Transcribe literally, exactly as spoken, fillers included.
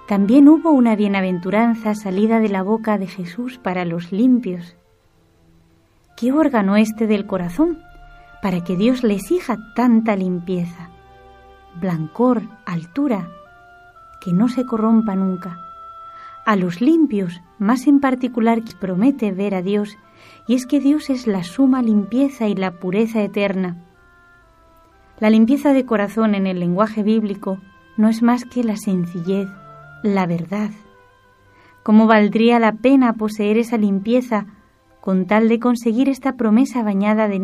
También hubo una bienaventuranza salida de la boca de Jesús para los limpios. ¿Qué órgano este del corazón para que Dios le exija tanta limpieza, blancor, altura, que no se corrompa nunca? A los limpios, más en particular, promete ver a Dios, y es que Dios es la suma limpieza y la pureza eterna. La limpieza de corazón en el lenguaje bíblico no es más que la sencillez, la verdad. ¿Cómo valdría la pena poseer esa limpieza con tal de conseguir esta promesa bañada de